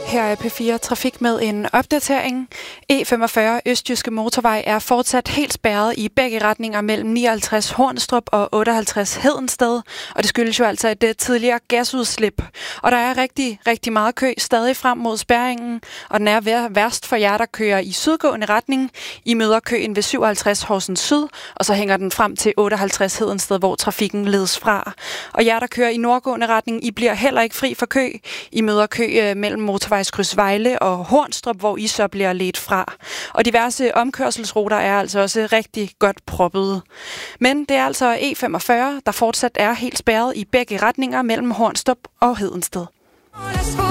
Her er P4 Trafik med en opdatering. E45 Østjyske Motorvej er fortsat helt spærret i begge retninger mellem 59 Hornstrup og 58 Hedensted. Og det skyldes jo altså et tidligere gasudslip. Og der er rigtig meget kø stadig frem mod spærringen. Og den er værst for jer, der kører i sydgående retning. I møder køen ved 57 Horsens Syd, og så hænger den frem til 58 Hedensted, hvor trafikken ledes fra. Og jer, der kører i nordgående retning, I bliver heller ikke fri for kø. I møder kø mellem Motorvejskryds Vejle og Hornstrup, hvor I så bliver ledt fra. Og diverse omkørselsruter er altså også rigtig godt proppede. Men det er altså E45, der fortsat er helt spærret i begge retninger mellem Hornstrup og Hedensted.